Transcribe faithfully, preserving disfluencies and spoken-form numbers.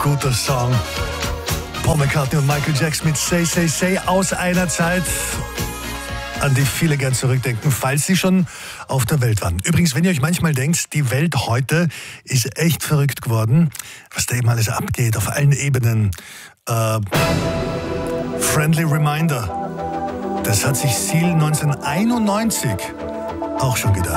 guter Song. Paul McCartney und Michael Jackson mit Say, Say, Say aus einer Zeit, an die viele gern zurückdenken, falls sie schon auf der Welt waren. Übrigens, wenn ihr euch manchmal denkt, die Welt heute ist echt verrückt geworden, was da eben alles abgeht, auf allen Ebenen. Äh, friendly Reminder, das hat sich Seal neunzehnhunderteinundneunzig auch schon gedacht.